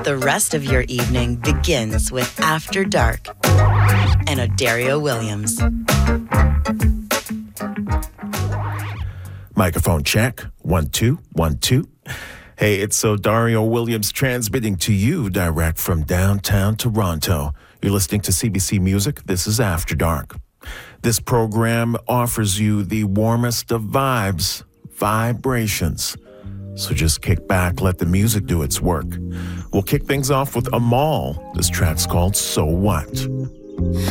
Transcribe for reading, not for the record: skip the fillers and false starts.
The rest of your evening begins with After Dark and Odario Williams. Microphone check. 1, 2, 1, 2. Hey, it's Odario Williams transmitting to you direct from downtown Toronto. You're listening to CBC Music. This is After Dark. This program offers you the warmest of vibes, vibrations. So just kick back, let the music do its work. We'll kick things off with Amal. This track's called So What?